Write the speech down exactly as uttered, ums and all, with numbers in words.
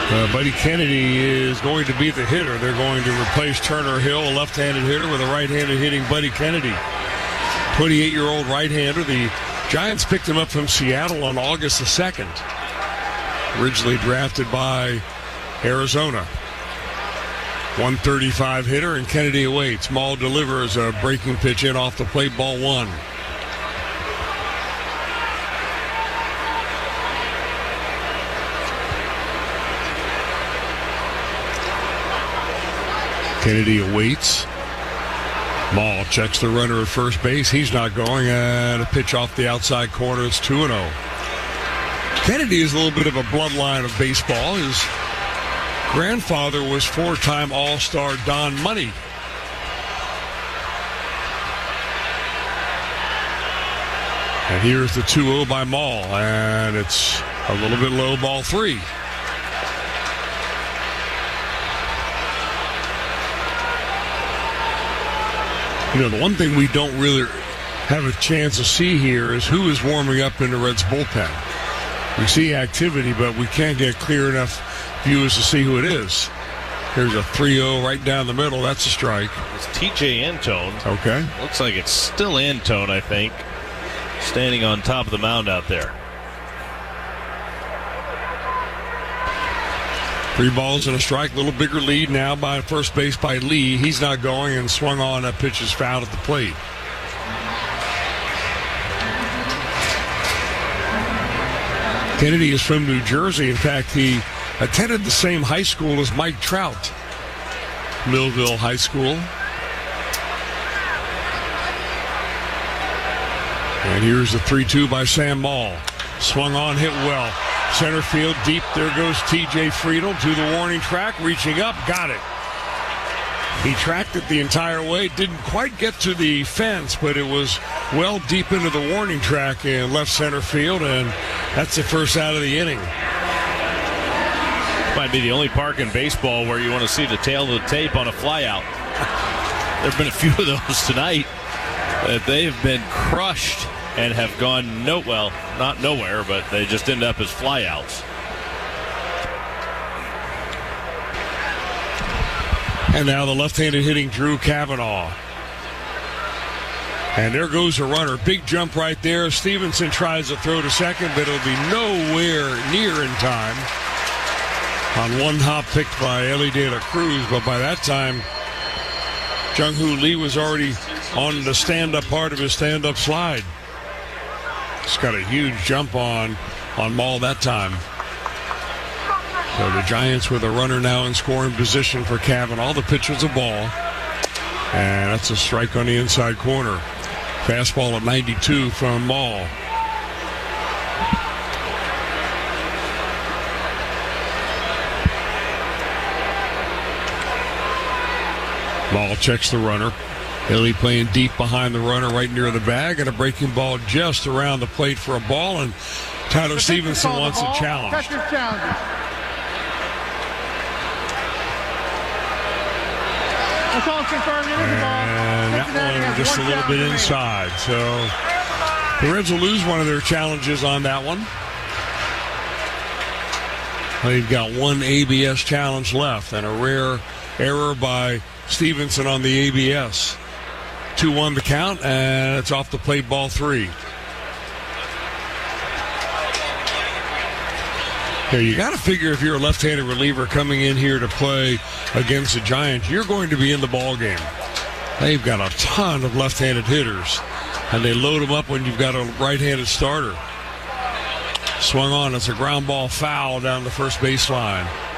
Uh, Buddy Kennedy is going to be the hitter. They're going to replace Turner Hill, a left-handed hitter, with a right-handed hitting Buddy Kennedy. twenty-eight-year-old right-hander. The Giants picked him up from Seattle on August the second. Originally drafted by Arizona. one thirty-five hitter, and Kennedy awaits. Maul delivers a breaking pitch in off the plate, ball one. Kennedy awaits. Maul checks the runner at first base. He's not going, and a pitch off the outside corner. It's two and oh. Kennedy is a little bit of a bloodline of baseball. His grandfather was four-time All-Star Don Money. And here's the two oh by Maul, and it's a little bit low, ball three. You know, the one thing we don't really have a chance to see here is who is warming up in the Reds bullpen. We see activity, but we can't get clear enough viewers to see who it is. Here's a three oh right down the middle. That's a strike. It's T J Antone. Okay. Looks like it's still Antone, I think, standing on top of the mound out there. Three balls and a strike. A little bigger lead now by first base by Lee. He's not going, and swung on. That pitch is fouled at the plate. Kennedy is from New Jersey. In fact, he attended the same high school as Mike Trout, Millville High School. And here's the three two by Sam Maul. Swung on, hit well. Center field deep. There goes T J Friedel to the warning track. Reaching up, got it. He tracked it the entire way. Didn't quite get to the fence, but it was well deep into the warning track in left center field, and that's the first out of the inning. Might be the only park in baseball where you want to see the tail of the tape on a flyout. There have been a few of those tonight that they have been crushed and have gone no well, not nowhere, but they just end up as flyouts. And now the left-handed hitting Drew Cavanaugh. And there goes a runner. Big jump right there. Stevenson tries to throw to second, but it'll be nowhere near in time. On one hop picked by Ellie De La Cruz, but by that time, Jung-Hoo Lee was already on the stand-up part of his stand-up slide. He's got a huge jump on, on Maul that time. So the Giants with a runner now in scoring position for Cavanaugh. The pitch was a ball. And that's a strike on the inside corner. Fastball at ninety-two from Maul. Maul checks the runner. Hilly playing deep behind the runner right near the bag, and a breaking ball just around the plate for a ball, and Tyler Stevenson wants a challenge. And that one just a little bit inside. So the Reds will lose one of their challenges on that one. They've got one A B S challenge left, and a rare error by Stevenson on the A B S. two one to count, and it's off the plate, ball three. Here, you got to figure if you're a left-handed reliever coming in here to play against the Giants, you're going to be in the ball game. They've got a ton of left-handed hitters, and they load them up when you've got a right-handed starter. Swung on, it's a ground ball foul down the first baseline.